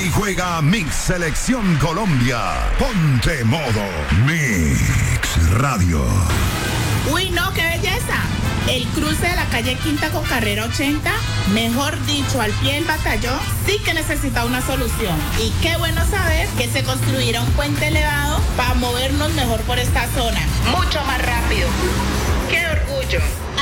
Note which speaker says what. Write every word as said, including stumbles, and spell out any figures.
Speaker 1: Hoy juega Mix Selección Colombia. Ponte modo Mix Radio.
Speaker 2: Uy, no, qué belleza. El cruce de la calle Quinta con carrera ochenta, mejor dicho, al pie del batallón, sí que necesita una solución. Y qué bueno saber que se construirá un puente elevado para movernos mejor por esta zona. Mucho más rápido. ¡Qué orgullo!